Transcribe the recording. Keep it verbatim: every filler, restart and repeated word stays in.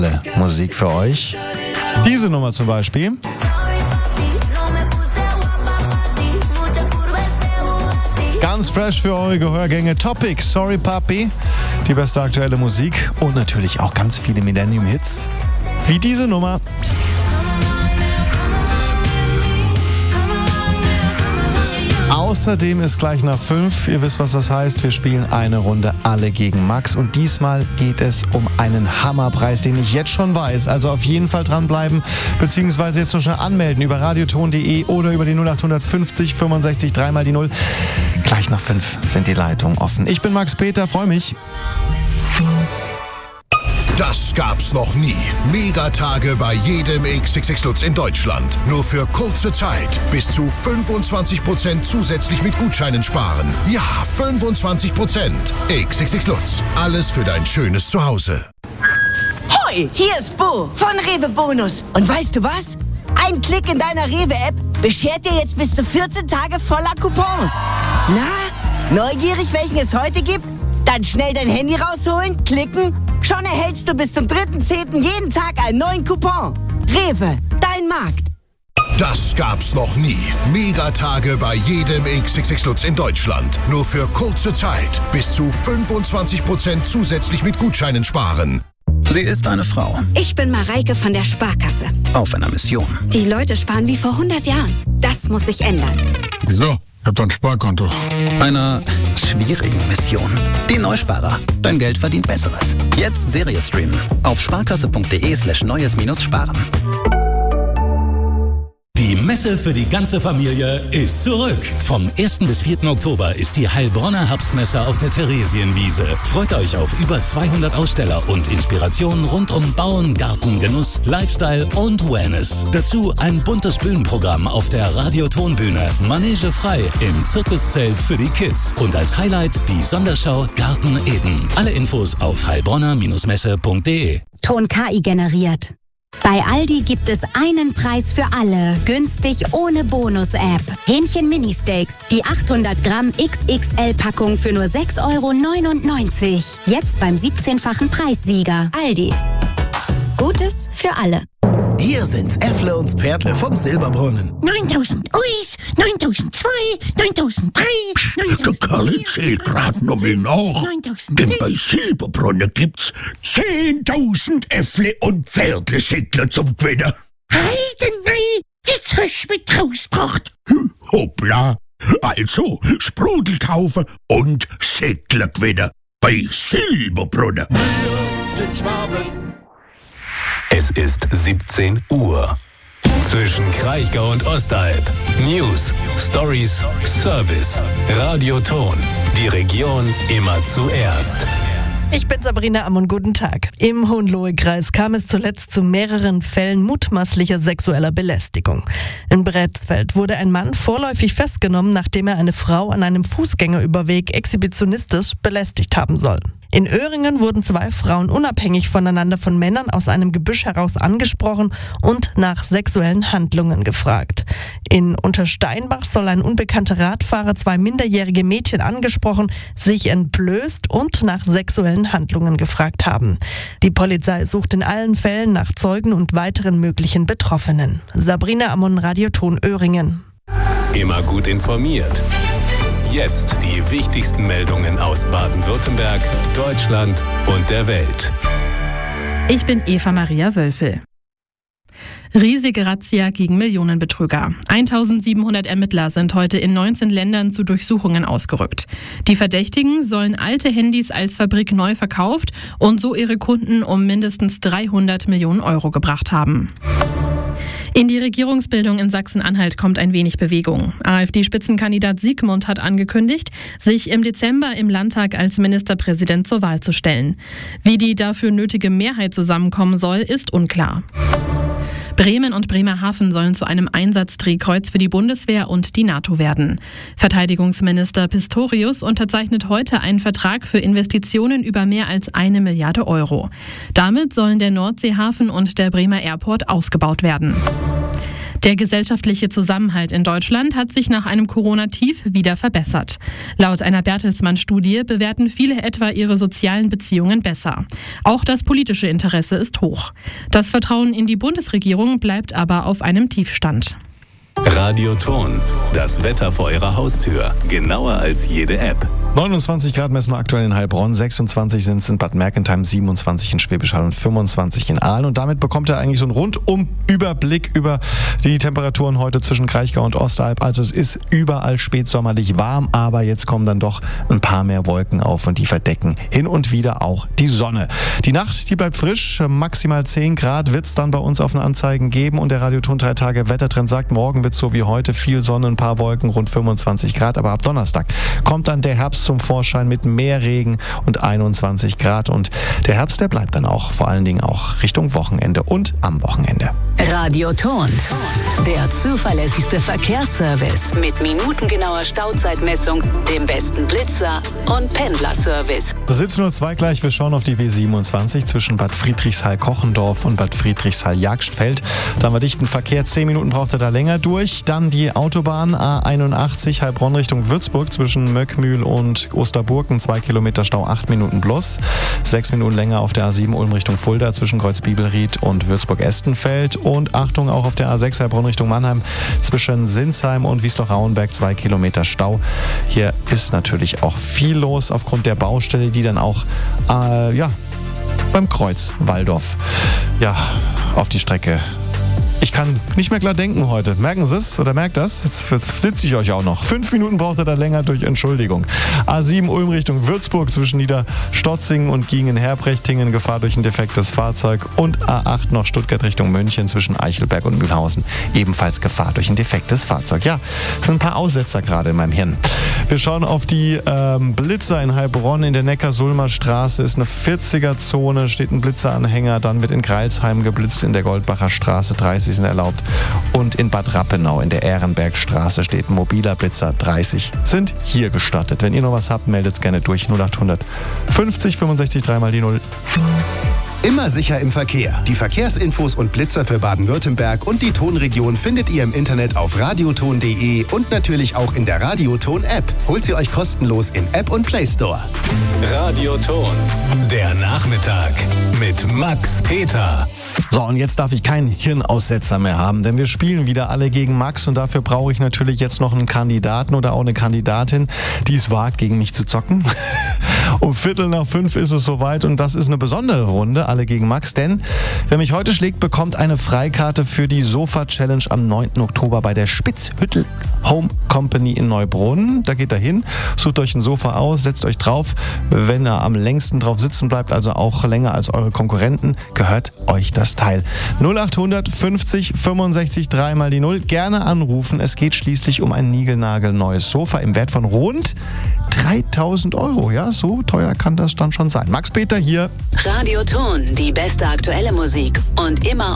Musik für euch. Diese Nummer zum Beispiel. Ganz fresh für eure Gehörgänge. Topic, Sorry Papi. Die beste aktuelle Musik und natürlich auch ganz viele Millennium-Hits. Wie diese Nummer. Außerdem ist gleich nach fünf, ihr wisst, was das heißt, wir spielen eine Runde alle gegen Max und diesmal geht es um einen Hammerpreis, den ich jetzt schon weiß. Also auf jeden Fall dranbleiben, beziehungsweise jetzt noch schnell anmelden über radioton punkt de oder über die null acht fünfzig fünfundsechzig drei mal die null. Gleich nach fünf sind die Leitungen offen. Ich bin Max Peter, freue mich. Das gab's noch nie. Megatage bei jedem X X X Lutz in Deutschland. Nur für kurze Zeit. Bis zu fünfundzwanzig Prozent zusätzlich mit Gutscheinen sparen. Ja, fünfundzwanzig Prozent. X X X Lutz. Alles für dein schönes Zuhause. Hoi, hier ist Bo von Rewe Bonus. Und weißt du was? Ein Klick in deiner Rewe-App beschert dir jetzt bis zu vierzehn Tage voller Coupons. Na, neugierig, welchen es heute gibt? Dann schnell dein Handy rausholen, klicken. Schon erhältst du bis zum dritten zehnten jeden Tag einen neuen Coupon. Rewe, dein Markt. Das gab's noch nie. Megatage bei jedem X X X Lutz in Deutschland. Nur für kurze Zeit. Bis zu fünfundzwanzig Prozent zusätzlich mit Gutscheinen sparen. Sie ist eine Frau. Ich bin Mareike von der Sparkasse. Auf einer Mission. Die Leute sparen wie vor hundert Jahren. Das muss sich ändern. Wieso? Ich hab doch ein Sparkonto. Einer schwierigen Mission. Die Neusparer. Dein Geld verdient Besseres. Jetzt Serie streamen. Auf sparkasse.de slash neues minus sparen. Die Messe für die ganze Familie ist zurück. Vom ersten bis vierten Oktober ist die Heilbronner Herbstmesse auf der Theresienwiese. Freut euch auf über zweihundert Aussteller und Inspirationen rund um Bauen, Garten, Genuss, Lifestyle und Wellness. Dazu ein buntes Bühnenprogramm auf der Radiotonbühne, Manege frei im Zirkuszelt für die Kids und als Highlight die Sonderschau Garten Eden. Alle Infos auf heilbronner Messe punkt de. Ton K I generiert. Bei Aldi gibt es einen Preis für alle. Günstig ohne Bonus-App. Hähnchen Mini-Steaks. Die achthundert Gramm X X L-Packung für nur sechs Euro neunundneunzig. Jetzt beim siebzehnfachen Preissieger. Aldi. Gutes für alle. Hier sind's Äffle und Pferdle vom Silberbrunnen. neuntausend Uis, neuntausendzwei, neuntausenddrei, Der Kerl zählt grad noch mal nach. Denn bei Silberbrunnen gibt's zehntausend Äffle und Pferdle-Säckler zum Gewinnen. Heide, nein, jetzt hast du mich rausgebracht. Hm, hoppla. Also, Sprudel kaufen und Säckler gewinnen. Bei Silberbrunnen. Es ist siebzehn Uhr. Zwischen Kraichgau und Ostalb. News, Stories, Service. Radioton. Die Region immer zuerst. Ich bin Sabrina Ammon, guten Tag. Im Hohenlohe-Kreis kam es zuletzt zu mehreren Fällen mutmaßlicher sexueller Belästigung. In Bretzfeld wurde ein Mann vorläufig festgenommen, nachdem er eine Frau an einem Fußgängerüberweg exhibitionistisch belästigt haben soll. In Öhringen wurden zwei Frauen unabhängig voneinander von Männern aus einem Gebüsch heraus angesprochen und nach sexuellen Handlungen gefragt. In Untersteinbach soll ein unbekannter Radfahrer zwei minderjährige Mädchen angesprochen, sich entblößt und nach sexuellen Handlungen gefragt haben. Die Polizei sucht in allen Fällen nach Zeugen und weiteren möglichen Betroffenen. Sabrina Ammon, Radioton Öhringen. Immer gut informiert. Jetzt die wichtigsten Meldungen aus Baden-Württemberg, Deutschland und der Welt. Ich bin Eva Maria Wölfel. Riesige Razzia gegen Millionenbetrüger. eintausendsiebenhundert Ermittler sind heute in neunzehn Ländern zu Durchsuchungen ausgerückt. Die Verdächtigen sollen alte Handys als Fabrik neu verkauft und so ihre Kunden um mindestens dreihundert Millionen Euro gebracht haben. In die Regierungsbildung in Sachsen-Anhalt kommt ein wenig Bewegung. AfD-Spitzenkandidat Siegmund hat angekündigt, sich im Dezember im Landtag als Ministerpräsident zur Wahl zu stellen. Wie die dafür nötige Mehrheit zusammenkommen soll, ist unklar. Bremen und Bremerhaven sollen zu einem Einsatzdrehkreuz für die Bundeswehr und die NATO werden. Verteidigungsminister Pistorius unterzeichnet heute einen Vertrag für Investitionen über mehr als eine Milliarde Euro. Damit sollen der Nordseehafen und der Bremer Airport ausgebaut werden. Der gesellschaftliche Zusammenhalt in Deutschland hat sich nach einem Corona-Tief wieder verbessert. Laut einer Bertelsmann-Studie bewerten viele etwa ihre sozialen Beziehungen besser. Auch das politische Interesse ist hoch. Das Vertrauen in die Bundesregierung bleibt aber auf einem Tiefstand. Radioton, das Wetter vor Ihrer Haustür. Genauer als jede App. neunundzwanzig Grad messen wir aktuell in Heilbronn, sechsundzwanzig sind es in Bad Mergentheim, siebenundzwanzig in Schwäbisch Hall und fünfundzwanzig in Aalen. Und damit bekommt er eigentlich so einen Rundum-Überblick über die Temperaturen heute zwischen Kraichgau und Ostalb. Also es ist überall spätsommerlich warm, aber jetzt kommen dann doch ein paar mehr Wolken auf und die verdecken hin und wieder auch die Sonne. Die Nacht, die bleibt frisch, maximal zehn Grad wird es dann bei uns auf den Anzeigen geben. Und der Radioton drei Tage Wettertrend sagt, morgen wird so wie heute, viel Sonne, ein paar Wolken, rund fünfundzwanzig Grad. Aber ab Donnerstag kommt dann der Herbst zum Vorschein mit mehr Regen und einundzwanzig Grad. Und der Herbst, der bleibt dann auch, vor allen Dingen auch Richtung Wochenende und am Wochenende. Radioton, der zuverlässigste Verkehrsservice mit minutengenauer Stauzeitmessung, dem besten Blitzer und Pendlerservice. siebzehn Uhr zwei gleich, wir schauen auf die B siebenundzwanzig zwischen Bad Friedrichshall-Kochendorf und Bad Friedrichshall-Jagstfeld. Da haben wir dichten Verkehr, zehn Minuten braucht er da länger durch. Dann die Autobahn A einundachtzig Heilbronn Richtung Würzburg zwischen Möckmühl und Osterburgen, zwei Kilometer Stau, acht Minuten plus. Sechs Minuten länger auf der A sieben Ulm Richtung Fulda zwischen Kreuzbibelried und Würzburg-Estenfeld. Und Achtung, auch auf der A sechs Heilbronn Richtung Mannheim zwischen Sinsheim und Wiesloch-Rauenberg, zwei Kilometer Stau. Hier ist natürlich auch viel los aufgrund der Baustelle, die dann auch äh, ja, beim Kreuz Walldorf ja, auf die Strecke. Ich kann nicht mehr klar denken heute. Merken Sie es oder merkt das? Jetzt sitze ich euch auch noch. Fünf Minuten braucht er da länger durch Entschuldigung. A sieben Ulm Richtung Würzburg zwischen Niederstotzingen und Giengen-Herbrechtingen. Gefahr durch ein defektes Fahrzeug. Und A acht noch Stuttgart Richtung München zwischen Eichelberg und Mühlhausen. Ebenfalls Gefahr durch ein defektes Fahrzeug. Ja, es sind ein paar Aussetzer gerade in meinem Hirn. Wir schauen auf die ähm, Blitzer in Heilbronn. In der Neckar-Sulmer Straße ist eine vierziger-Zone, steht ein Blitzeranhänger. Dann wird in Greilsheim geblitzt, in der Goldbacher Straße dreißig sind erlaubt. Und in Bad Rappenau in der Ehrenbergstraße steht ein mobiler Blitzer, dreißig sind hier gestattet. Wenn ihr noch was habt, meldet es gerne durch null achthundert fünfzig fünfundsechzig drei mal die null. Immer sicher im Verkehr. Die Verkehrsinfos und Blitzer für Baden-Württemberg und die Tonregion findet ihr im Internet auf radioton punkt de und natürlich auch in der Radioton-App. Holt sie euch kostenlos im App und Play Store. Radioton, der Nachmittag mit Max Peter. So, und jetzt darf ich keinen Hirnaussetzer mehr haben, denn wir spielen wieder alle gegen Max und dafür brauche ich natürlich jetzt noch einen Kandidaten oder auch eine Kandidatin, die es wagt, gegen mich zu zocken. Um Viertel nach fünf ist es soweit und das ist eine besondere Runde, alle gegen Max, denn wer mich heute schlägt, bekommt eine Freikarte für die Sofa-Challenge am neunten Oktober bei der Spitzhüttel Home Company in Neubrunn. Da geht er hin, sucht euch ein Sofa aus, setzt euch drauf. Wenn er am längsten drauf sitzen bleibt, also auch länger als eure Konkurrenten, gehört euch das Teil. null achthundert fünfzig fünfundsechzig drei mal die null. Gerne anrufen. Es geht schließlich um ein niegelnagelneues Sofa im Wert von rund dreitausend Euro. Ja, so teuer kann das dann schon sein. Max Peter hier. Radioton, die beste aktuelle Musik und immer